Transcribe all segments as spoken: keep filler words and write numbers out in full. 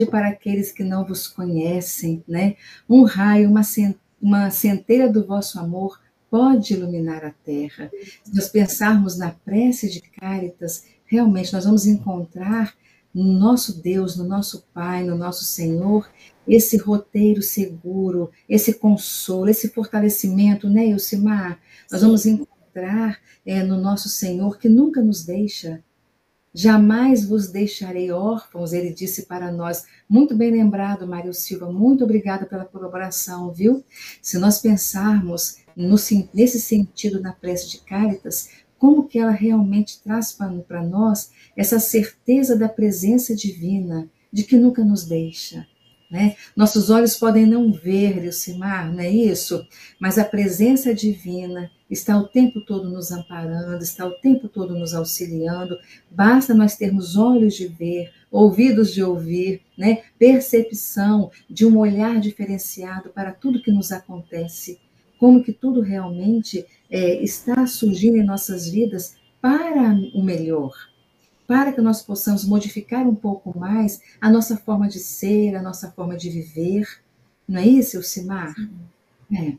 para aqueles que não vos conhecem, né? Um raio, uma, uma centelha do vosso amor pode iluminar a terra. Se nós pensarmos na prece de Cáritas, realmente nós vamos encontrar no nosso Deus, no nosso Pai, no nosso Senhor, esse roteiro seguro, esse consolo, esse fortalecimento, né, Ilcimar? Nós vamos encontrar é, no nosso Senhor que nunca nos deixa. Jamais vos deixarei órfãos, ele disse para nós. Muito bem lembrado, Mário Silva, muito obrigada pela colaboração, viu? Se nós pensarmos no, nesse sentido na prece de Cáritas, como que ela realmente traz para nós essa certeza da presença divina, de que nunca nos deixa. Né? Nossos olhos podem não ver, Ilcimar, não é isso? Mas a presença divina está o tempo todo nos amparando, está o tempo todo nos auxiliando. Basta nós termos olhos de ver, ouvidos de ouvir, né? Percepção de um olhar diferenciado para tudo que nos acontece. Como que tudo realmente é, está surgindo em nossas vidas para o melhor. Para que nós possamos modificar um pouco mais a nossa forma de ser, a nossa forma de viver. Não é isso, Ilcimar? É.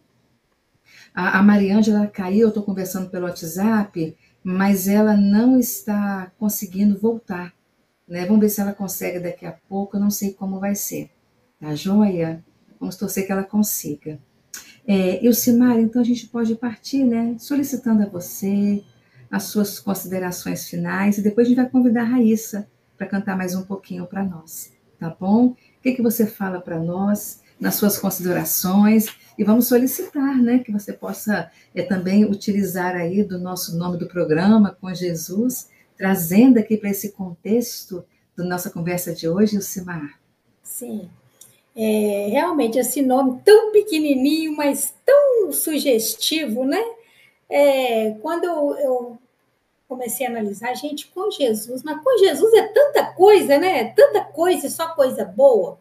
A, a Mariângela caiu, eu estou conversando pelo WhatsApp, mas ela não está conseguindo voltar. Né? Vamos ver se ela consegue daqui a pouco, eu não sei como vai ser. Tá joia? Vamos torcer que ela consiga. É, Ilcimar, então a gente pode partir, né? Solicitando a você as suas considerações finais e depois a gente vai convidar a Raíssa para cantar mais um pouquinho para nós, tá bom? O que, que você fala para nós nas suas considerações? E vamos solicitar, né, que você possa é, também utilizar aí do nosso nome do programa, Com Jesus, trazendo aqui para esse contexto da nossa conversa de hoje, Ilcimar. Sim. É, realmente, esse nome tão pequenininho, mas tão sugestivo, né? É, quando eu, eu comecei a analisar, gente, com Jesus, mas com Jesus é tanta coisa, né? Tanta coisa, só coisa boa.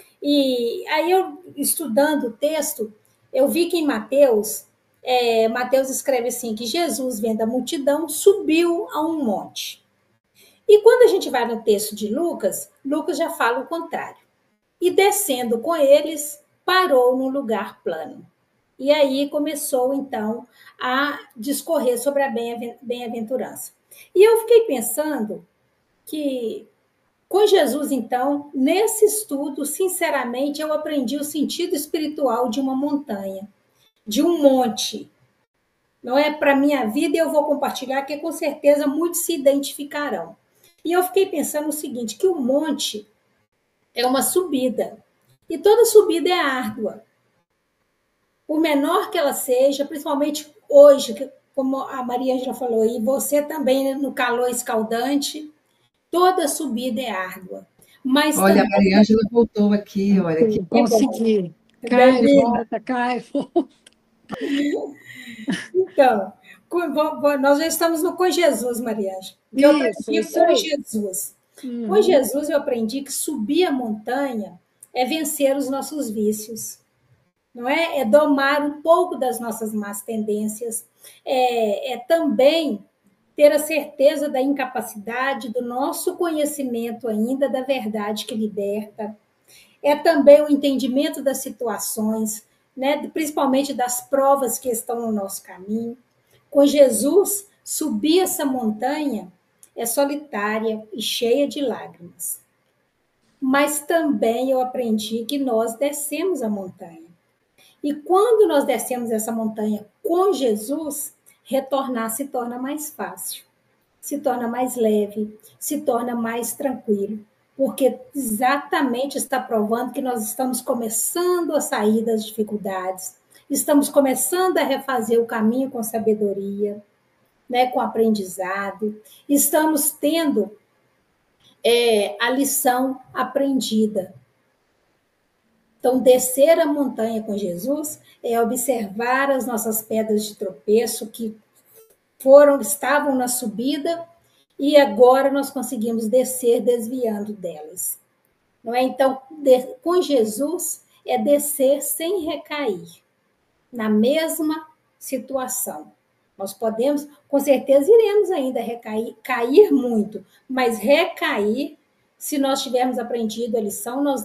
E aí eu, estudando o texto, eu vi que em Mateus, é, Mateus escreve assim, que Jesus, vendo a multidão, subiu a um monte. E quando a gente vai no texto de Lucas, Lucas já fala o contrário. E descendo com eles, parou num lugar plano. E aí começou, então, a discorrer sobre a bem-aventurança. E eu fiquei pensando que, com Jesus, então, nesse estudo, sinceramente, eu aprendi o sentido espiritual de uma montanha, de um monte. Não é para a minha vida, e eu vou compartilhar, que com certeza muitos se identificarão. E eu fiquei pensando o seguinte, que o monte é uma subida. E toda subida é árdua. Por menor que ela seja, principalmente hoje, como a Maria já falou, e você também no calor escaldante, toda subida é árdua. Mas olha, também... a Mariângela voltou aqui, olha. Que consegui. Cai, volta, cai, volta. Então, nós já estamos no Com Jesus, Mariângela. Eu aprendi isso, com aí. Jesus. Uhum. Com Jesus eu aprendi que subir a montanha é vencer os nossos vícios. Não é? É domar um pouco das nossas más tendências, é, é também ter a certeza da incapacidade do nosso conhecimento ainda da verdade que liberta, é também o entendimento das situações, né? Principalmente das provas que estão no nosso caminho. Com Jesus, subir essa montanha é solitária e cheia de lágrimas. Mas também eu aprendi que nós descemos a montanha. E quando nós descemos essa montanha com Jesus, retornar se torna mais fácil, se torna mais leve, se torna mais tranquilo, porque exatamente está provando que nós estamos começando a sair das dificuldades, estamos começando a refazer o caminho com sabedoria, né, com aprendizado, estamos tendo é, a lição aprendida. Então, descer a montanha com Jesus é observar as nossas pedras de tropeço que foram, estavam na subida e agora nós conseguimos descer desviando delas. Não é? Então, de, com Jesus é descer sem recair na mesma situação. Nós podemos, com certeza, iremos ainda recair, cair muito, mas recair Se nós tivermos aprendido a lição, nós